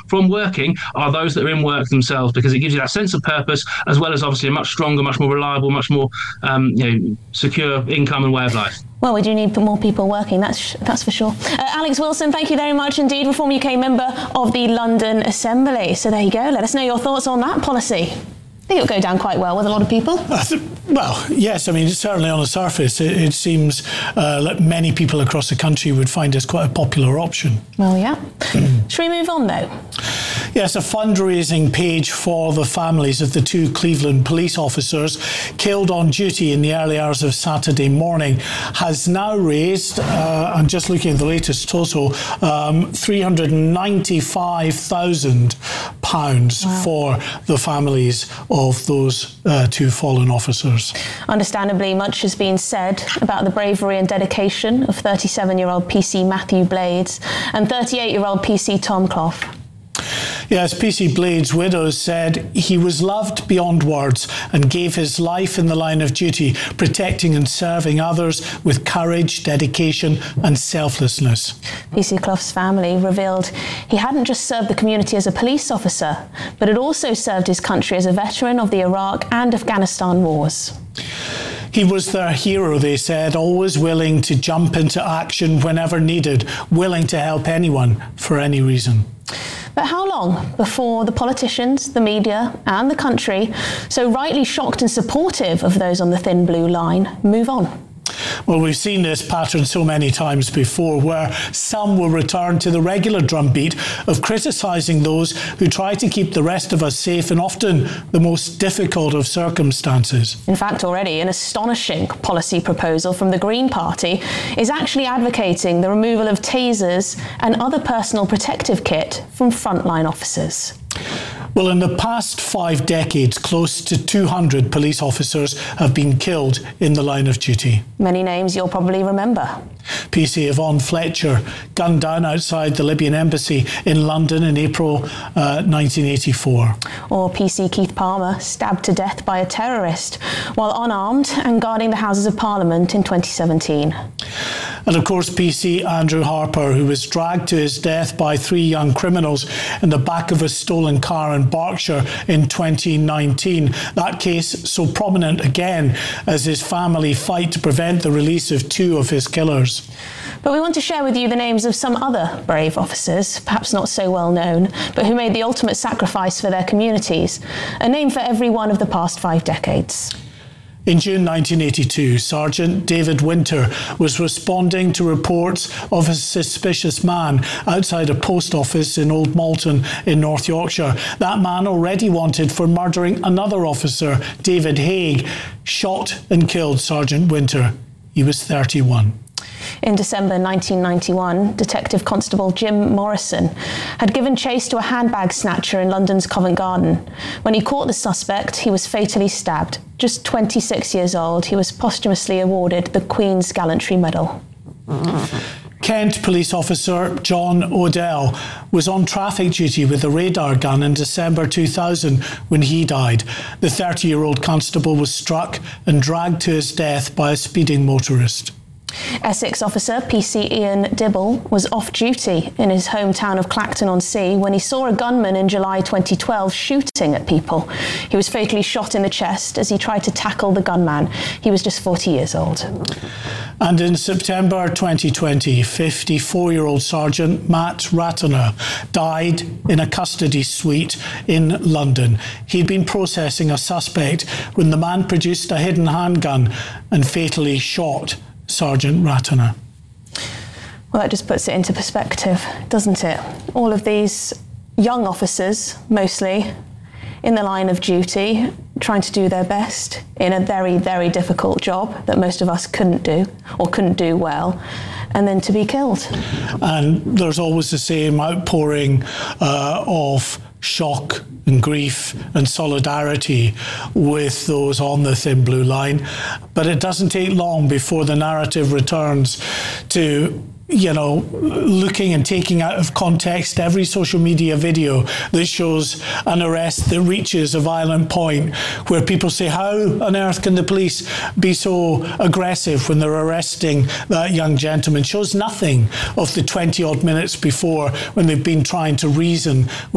from working are those that are in work themselves, because it gives you that sense of purpose, as well as obviously a much stronger, much more reliable, much more secure income and way of life. Well, we do need more people working, that's for sure. Alex Wilson, thank you very much indeed, Reform UK member of the London Assembly. So there you go, let us know your thoughts on that policy. I think it'll go down quite well with a lot of people. Well, yes, I mean, certainly on the surface, it seems like many people across the country would find this quite a popular option. Well, yeah. Should we move on, though? Yes, a fundraising page for the families of the two Cleveland police officers killed on duty in the early hours of Saturday morning has now raised, I'm just looking at the latest total, £395,000 for the families of those two fallen officers. Understandably, much has been said about the bravery and dedication of 37-year-old PC Matthew Blades and 38-year-old PC Tom Clough. Yes, PC Blades' widow said he was loved beyond words and gave his life in the line of duty, protecting and serving others with courage, dedication and selflessness. PC Clough's family revealed he hadn't just served the community as a police officer, but had also served his country as a veteran of the Iraq and Afghanistan wars. He was their hero, they said, always willing to jump into action whenever needed, willing to help anyone for any reason. But how long before the politicians, the media and the country, so rightly shocked and supportive of those on the thin blue line, move on? Well, we've seen this pattern so many times before, where some will return to the regular drumbeat of criticising those who try to keep the rest of us safe in often the most difficult of circumstances. In fact, already an astonishing policy proposal from the Green Party is actually advocating the removal of tasers and other personal protective kit from frontline officers. Well, in the past 5 decades, close to 200 police officers have been killed in the line of duty. Many names you'll probably remember. PC Yvonne Fletcher, gunned down outside the Libyan embassy in London in April 1984. Or PC Keith Palmer, stabbed to death by a terrorist while unarmed and guarding the Houses of Parliament in 2017. And of course, PC Andrew Harper, who was dragged to his death by 3 young criminals in the back of a stolen car in Berkshire in 2019. That case so prominent again as his family fight to prevent the release of 2 of his killers. But we want to share with you the names of some other brave officers, perhaps not so well known, but who made the ultimate sacrifice for their communities, a name for every one of the past 5 decades. In June 1982, Sergeant David Winter was responding to reports of a suspicious man outside a post office in Old Malton in North Yorkshire. That man, already wanted for murdering another officer, David Haig, shot and killed Sergeant Winter. He was 31. In December 1991, Detective Constable Jim Morrison had given chase to a handbag snatcher in London's Covent Garden. When he caught the suspect, he was fatally stabbed. Just 26 years old, he was posthumously awarded the Queen's Gallantry Medal. Kent police officer John Odell was on traffic duty with a radar gun in December 2000 when he died. The 30-year-old constable was struck and dragged to his death by a speeding motorist. Essex officer PC Ian Dibble was off duty in his hometown of Clacton-on-Sea when he saw a gunman in July 2012 shooting at people. He was fatally shot in the chest as he tried to tackle the gunman. He was just 40 years old. And in September 2020, 54-year-old Sergeant Matt Ratner died in a custody suite in London. He'd been processing a suspect when the man produced a hidden handgun and fatally shot Sergeant Ratner. Well, that just puts it into perspective, doesn't it? All of these young officers, mostly, in the line of duty, trying to do their best in a very, very difficult job that most of us couldn't do, or couldn't do well, and then to be killed. And there's always the same outpouring of shock and grief and solidarity with those on the thin blue line. But it doesn't take long before the narrative returns to, looking and taking out of context every social media video that shows an arrest that reaches a violent point, where people say, how on earth can the police be so aggressive when they're arresting that young gentleman? Shows nothing of the 20 odd minutes before when they've been trying to reason